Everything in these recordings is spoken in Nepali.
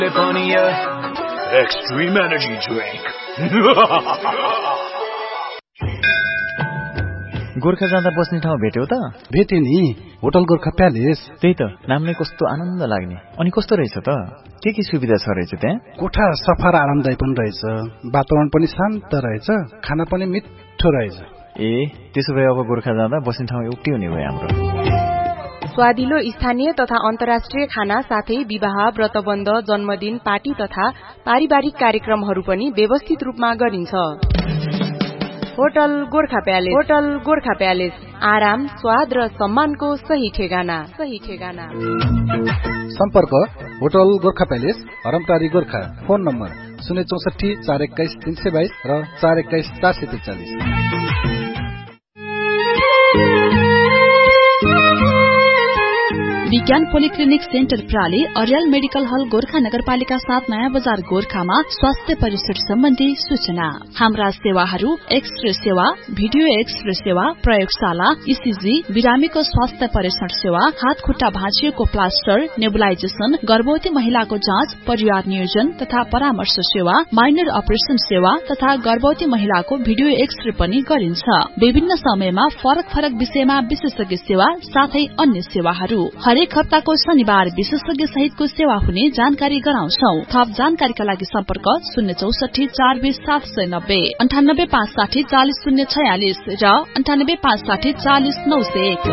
Extreme energy drink. गोर्खा जाँदा बस्ने ठाउँ भेट्यौ त? भेटे नि, होटल गोर्खा प्यालेस। त्यही त, नाम नै कस्तो आनन्द लाग्ने। अनि कस्तो रहेछ त? के सुविधा छ रहेछ त्यहाँ? कोठा सफा र आरामदायी पनि रहेछ, वातावरण पनि शान्त रहेछ, खाना पनि मिठो रहेछ। ए, त्यसो भए अब गोर्खा जाँदा बस्ने ठाउँ एउटै हुने भयो हाम्रो। स्वादिलो स्थानीय तथा अन्तर्राष्ट्रिय खाना साथै विवाह, व्रतबन्ध, जन्मदिन, पार्टी तथा पारिवारिक कार्यक्रमहरू पनि व्यवस्थित रूपमा गरिन्छ। Hotel Gorkha palace. Hotel Gorkha palace, आराम, स्वाद र सम्मानको सही ठेगाना। सम्पर्क hotel Gorkha palace, हरमटारी Gorkha. Phone number 064 421 322 र 421 443। विज्ञान पोलिक्लिनिक सेन्टर प्राली, अर्याल मेडिकल हल गोर्खा नगरपालिका 7 नयाँ बजार गोर्खामा स्वास्थ्य परिसर सम्बन्धी सूचना। हाम्रा सेवाहरू एक्सरे सेवा, भिडियो एक्सरे सेवा, प्रयोगशाला, इसिजी, बिरामीको स्वास्थ्य परीक्षण सेवा, हात खुट्टा भाँचिएको प्लास्टर, नेबुलाइजेसन, गर्भवती महिलाको जाँच, परिवार नियोजन तथा परामर्श सेवा, माइनर अपरेशन सेवा तथा गर्भवती महिलाको भिडियो एक्सरे पनि गरिन्छ। विभिन्न समयमा फरक विषयमा विशेषज्ञ सेवा साथै अन्य सेवाहरू। हरेक हप्ताको शनिबार विशेषज्ञ सहितको सेवा हुने जानकारी गराउँछौ। थप जानकारीका लागि सम्पर्क 064 420 790, 98 560 40 046 र 98 560 40 901।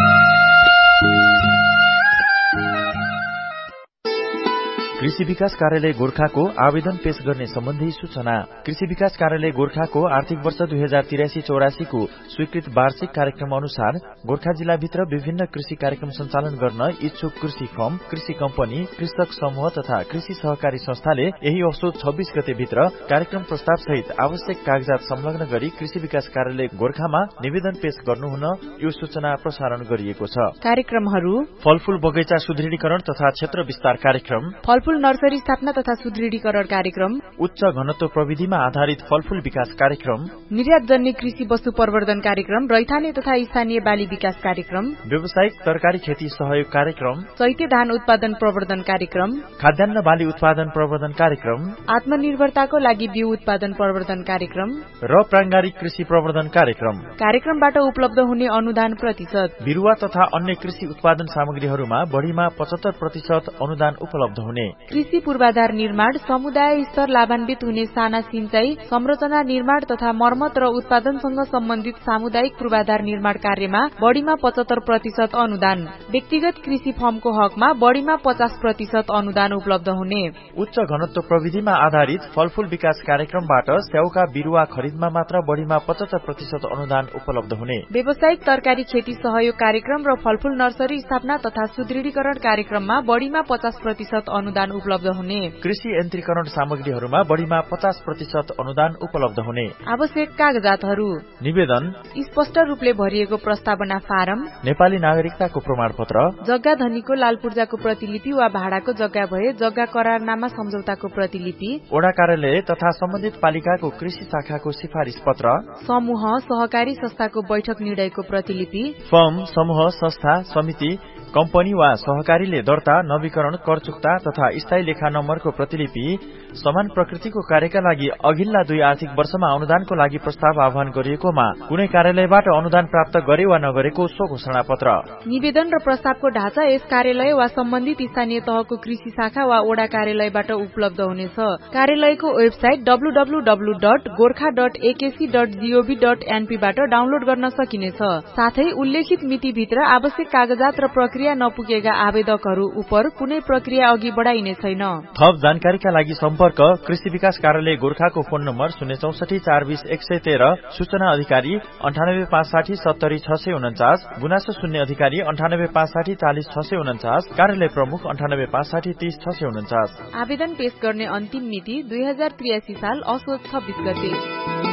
कृषि विकास कार्यालय गोर्खाको आवेदन पेश गर्ने सम्बन्धी सूचना। कृषि विकास कार्यालय गोर्खाको आर्थिक वर्ष 2083-84 को स्वीकृत वार्षिक कार्यक्रम अनुसार गोर्खा जिल्लाभित्र विभिन्न कृषि कार्यक्रम सञ्चालन गर्न इच्छुक कृषि फर्म, कृषि कम्पनी, कृषक समूह तथा कृषि सहकारी संस्थाले यही असोज 26 गते भित्र कार्यक्रम प्रस्ताव सहित आवश्यक कागजात संलग्न गरी कृषि विकास कार्यालय गोर्खामा निवेदन पेश गर्नुहुन यो सूचना प्रसारण गरिएको छ। कार्यक्रमहरू: फलफूल बगैँचा सुदृढीकरण तथा क्षेत्र विस्तार कार्यक्रम, फलफूल नर्सरी स्थापना तथा सुदृढीकरण कार्यक्रम, उच्च घनत्व प्रविधिमा आधारित फलफूल विकास कार्यक्रम, निर्यातजन्य कृषि वस्तु प्रवर्धन कार्यक्रम, रैथाने तथा स्थानीय बाली विकास कार्यक्रम, व्यावसायिक तरकारी खेती सहयोग कार्यक्रम, चैते धान उत्पादन प्रवर्धन कार्यक्रम, खाद्यान्न बाली उत्पादन प्रवर्धन कार्यक्रम, आत्मनिर्भरताको लागि बिउ उत्पादन प्रवर्धन कार्यक्रम र प्राङ्गारिक कृषि प्रवर्धन कार्यक्रम। कार्यक्रमबाट उपलब्ध हुने अनुदान प्रतिशत: बिरुवा तथा अन्य कृषि उत्पादन सामग्रीहरूमा बढ़ीमा 75% अनुदान उपलब्ध हुने। कृषि पूर्वाधार निर्माण, समुदाय स्तर लाभान्वित हुने साना सिंचाई, संरचना निर्माण तथा मर्मत र उत्पादनसँग सम्बन्धित सामुदायिक पूर्वाधार निर्माण कार्यमा बढ़ीमा 75% अनुदान। व्यक्तिगत कृषि फर्मको हकमा बढ़ीमा 50% अनुदान उपलब्ध हुने। उच्च घनत्व प्रविधिमा आधारित फलफूल विकास कार्यक्रमबाट स्याउका बिरुवा खरिदमा मात्र बढ़ीमा 75% अनुदान उपलब्ध हुने। व्यावसायिक तरकारी खेती सहयोग कार्यक्रम र फलफूल नर्सरी स्थापना तथा सुदृढीकरण कार्यक्रममा बढ़ीमा 50% अनुदान उपलब्ध हुने। कृषि यन्त्रीकरण सामग्रीहरूमा बढ़ीमा 50% अनुदान उपलब्ध हुने। आवश्यक कागजातहरू: निवेदन, स्पष्ट रूपले भरिएको प्रस्तावना फारम, नेपाली नागरिकताको प्रमाणपत्र, जग्गा धनीको लाल पूर्जाको प्रतिलिपि वा भाडाको जग्गा भए जग्गा करारनामा सम्झौताको प्रतिलिपि, वडा कार्यालय तथा सम्बन्धित पालिकाको कृषि शाखाको सिफारिस पत्र, समूह सहकारी संस्थाको बैठक निर्णयको प्रतिलिपि, फर्म, समूह, संस्था, समिति, कम्पनी वा सहकारीले दर्ता, नवीकरण, कर चुक्ता तथा स्थायी लेखा नम्बरको प्रतिलिपि, समान प्रकृतिको कार्यका लागि अघिल्ला 2 आर्थिक वर्षमा अनुदानको लागि प्रस्ताव आह्वान गरिएकोमा कुनै कार्यालयबाट अनुदान प्राप्त गरे वा नगरेको सो घोषणा पत्र। निवेदन र प्रस्तावको ढाँचा यस कार्यालय वा सम्बन्धित स्थानीय तहको कृषि शाखा वा वडा कार्यालयबाट उपलब्ध हुनेछ। कार्यालयको वेबसाइट www.gorkha.akc.gov.np बाट डाउनलोड गर्न सकिनेछ। साथै उल्लेखित मितिभित्र आवश्यक कागजात र प्रक्रिया नपुगेका आवेदकहरू उप कुनै प्रक्रिया अघि बढाइने छैन। थप जानकारीका लागि सम्पर्क कृषि विकास कार्यालय गोर्खाको फोन नम्बर 064 420 113, सूचना अधिकारी 98 560 70 649, गुनासो शून्य अधिकारी 98 560 40 649, कार्यालय प्रमुख 98 560 30 649। आवेदन पेश गर्ने अन्तिम मिति 2083 साल असोज 26 गते।